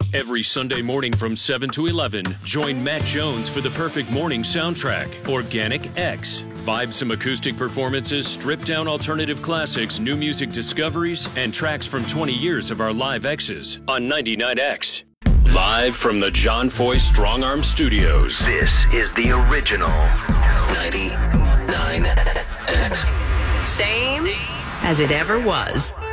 Every Sunday morning from 7 to 11, join Matt Jones for the perfect morning soundtrack, Organic X. Vibesome acoustic performances, stripped-down alternative classics, new music discoveries, and tracks from 20 years of our live X's on 99X. Live from the John Foy Strong Arm Studios. This is the original 99X. Same as it ever was.